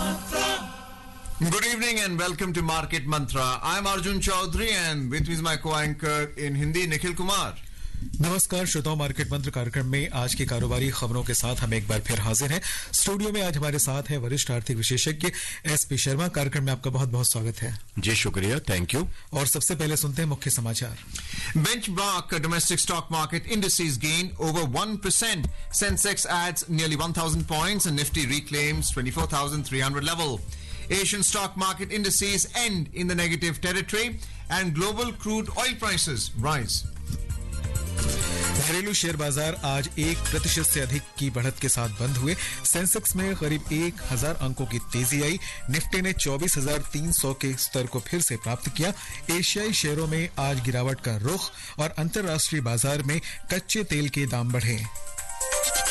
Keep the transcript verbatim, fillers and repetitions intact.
Good evening and welcome to Market Mantra. I am Arjun Chaudhary and with me is my co-anchor in Hindi, Nikhil Kumar. नमस्कार श्रोताओं, market मंत्र कार्यक्रम में आज की कारोबारी खबरों के साथ हम एक बार फिर हाजिर हैं। स्टूडियो में आज हमारे साथ है वरिष्ठ आर्थिक विशेषज्ञ एस पी शर्मा। कार्यक्रम में आपका बहुत बहुत स्वागत है। जी शुक्रिया, थैंक यू। और सबसे पहले सुनते हैं मुख्य समाचार। Benchmark domestic stock market indices gain over one percent. Sensex adds nearly one thousand points and Nifty reclaims twenty-four thousand three hundred level. Asian stock market indices end in the negative territory and global crude oil prices rise. घरेलू share बाजार आज एक प्रतिशत से अधिक की बढ़त के साथ बंद हुए। सेंसेक्स में करीब एक हजार अंकों की तेजी आई। निफ्टी ने चौबीस हजार तीन सौ के स्तर को फिर से प्राप्त किया। एशियाई शेयरों में आज गिरावट का रुख और अंतर्राष्ट्रीय बाजार में कच्चे तेल के दाम बढ़े।